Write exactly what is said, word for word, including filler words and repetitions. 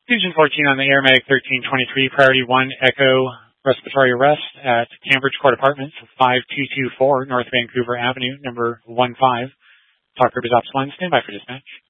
Fusion fourteen on the Airmatic thirteen twenty-three, Priority one, Echo, respiratory arrest at Cambridge Court Apartments, five two two four North Vancouver Avenue, number one five. Talk Group is Ops one, stand by for dispatch.